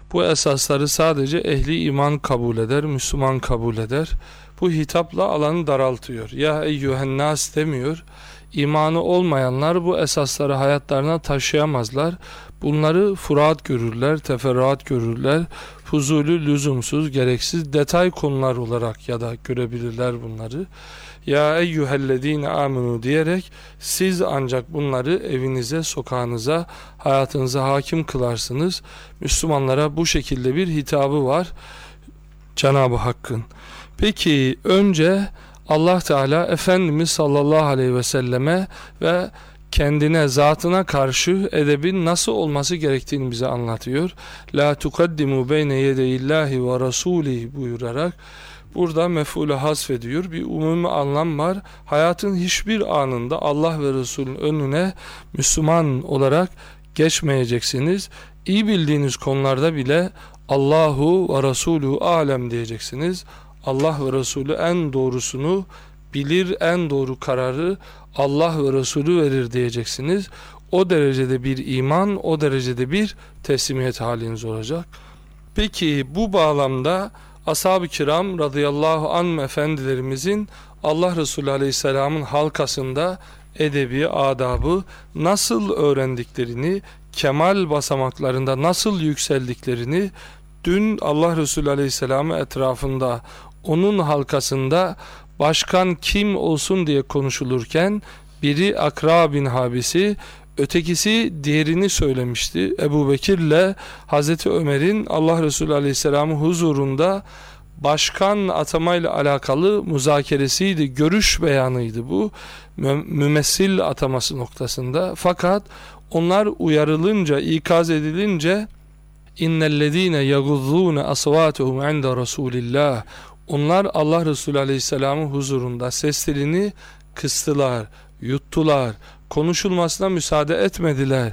Bu esasları sadece ehli iman kabul eder, Müslüman kabul eder. Bu hitapla alanı daraltıyor. Ya eyyühen nas demiyor. İmanı olmayanlar bu esasları hayatlarına taşıyamazlar. Bunları furat görürler, teferruat görürler. Fuzulü, lüzumsuz, gereksiz detay konular olarak ya da görebilirler bunları. Ya eyyühellezine amenu diyerek siz ancak bunları evinize, sokağınıza, hayatınıza hakim kılarsınız. Müslümanlara bu şekilde bir hitabı var Cenab-ı Hakk'ın. Peki önce Allah Teala Efendimiz sallallahu aleyhi ve selleme ve kendine, zatına karşı edebin nasıl olması gerektiğini bize anlatıyor. La tukaddimu beyne yedeyillahi ve rasulihi buyurarak burada mef'ulü hasfediyor. Bir umumi anlam var. Hayatın hiçbir anında Allah ve Resul'ün önüne Müslüman olarak geçmeyeceksiniz. İyi bildiğiniz konularda bile Allahu ve Resulü alem diyeceksiniz. Allah ve Resulü en doğrusunu bilir, en doğru kararı Allah ve Resulü verir diyeceksiniz. O derecede bir iman, o derecede bir teslimiyet haliniz olacak. Peki bu bağlamda Ashab-ı Kiram radıyallahu anh efendilerimizin Allah Resulü aleyhisselamın halkasında edebi, adabı nasıl öğrendiklerini, kemal basamaklarında nasıl yükseldiklerini dün Allah Resulü aleyhisselamı etrafında, onun halkasında başkan kim olsun diye konuşulurken biri Akra bin Habis'i, ötekisi diğerini söylemişti. Ebu Bekir'le Hazreti Ömer'in Allah Resulü Aleyhisselam'ın huzurunda başkan atamayla alakalı müzakeresiydi, görüş beyanıydı bu. Mümessil ataması noktasında. Fakat onlar uyarılınca, ikaz edilince innellezine yaguzzune asvatuhum inde Resulillah, onlar Allah Resulü Aleyhisselam'ın huzurunda seslerini kıstılar, yuttular, konuşulmasına müsaade etmediler,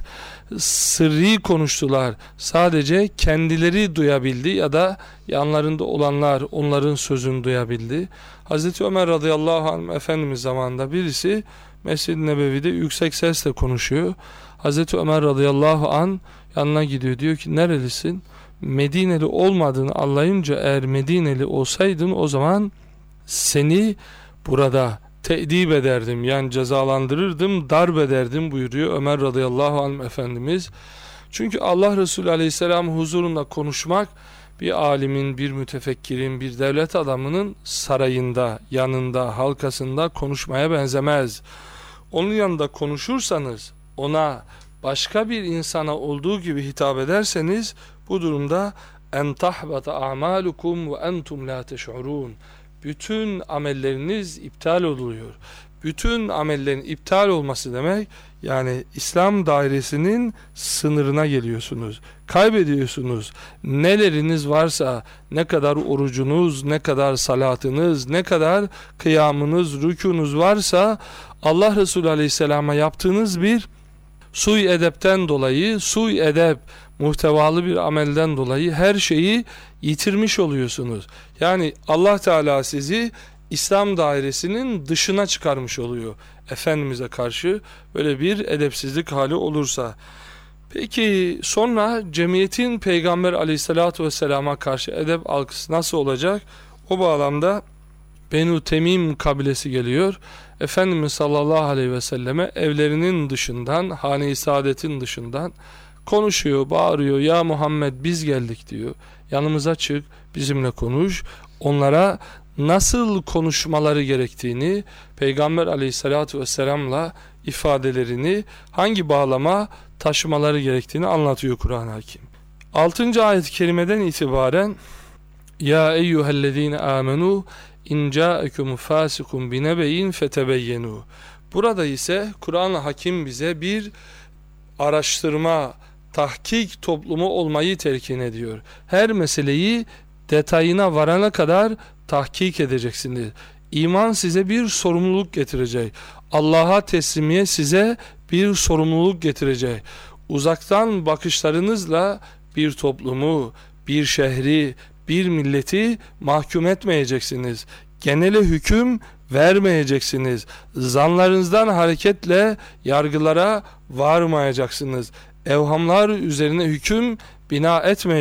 sırrı konuştular, sadece kendileri duyabildi ya da yanlarında olanlar onların sözünü duyabildi. Hazreti Ömer radıyallahu anh Efendimiz zamanında birisi Mescid-i Nebevi'de yüksek sesle konuşuyor. Hazreti Ömer radıyallahu anh yanına gidiyor, diyor ki nerelisin? Medineli olmadığını anlayınca eğer Medineli olsaydın o zaman seni burada te'dib ederdim, yani cezalandırırdım, darp ederdim buyuruyor Ömer radıyallahu anh Efendimiz. Çünkü Allah Resulü aleyhisselam huzurunda konuşmak bir alimin, bir mütefekkirin, bir devlet adamının sarayında, yanında, halkasında konuşmaya benzemez. Onun yanında konuşursanız, ona başka bir insana olduğu gibi hitap ederseniz bu durumda en tahbata a'malukum ve entum la teş'urun, bütün amelleriniz iptal oluyor. Bütün amellerin iptal olması demek, yani İslam dairesinin sınırına geliyorsunuz, kaybediyorsunuz. Neleriniz varsa, ne kadar orucunuz, ne kadar salatınız, ne kadar kıyamınız, rükûnuz varsa Allah Resulü Aleyhisselam'a yaptığınız bir sui edepten dolayı, sui edep muhtevalı bir amelden dolayı her şeyi yitirmiş oluyorsunuz. Yani Allah Teala sizi İslam dairesinin dışına çıkarmış oluyor Efendimiz'e karşı, böyle bir edepsizlik hali olursa. Peki sonra cemiyetin Peygamber aleyhissalatu vesselama karşı edep algısı nasıl olacak? O bağlamda Benu Temim kabilesi geliyor. Efendimiz sallallahu aleyhi ve selleme evlerinin dışından, hane-i saadetin dışından konuşuyor, bağırıyor. Ya Muhammed biz geldik diyor. Yanımıza çık, bizimle konuş. Onlara nasıl konuşmaları gerektiğini, Peygamber aleyhissalatu vesselamla ifadelerini hangi bağlama taşımaları gerektiğini anlatıyor Kur'an-ı Hakim. 6. ayet-i kerimeden itibaren Ya eyyühellezine amenu in ca'ekum fasikum binebeyin fetebeyyenu. Burada ise Kur'an-ı Hakim bize bir araştırma, tahkik toplumu olmayı telkin ediyor. Her meseleyi detayına varana kadar tahkik edeceksiniz. İman size bir sorumluluk getirecek. Allah'a teslimiyet size bir sorumluluk getirecek. Uzaktan bakışlarınızla bir toplumu, bir şehri, bir milleti mahkum etmeyeceksiniz. Genele hüküm vermeyeceksiniz. Zanlarınızdan hareketle yargılara varmayacaksınız. Evhamlar üzerine hüküm bina etmeyeceksiniz.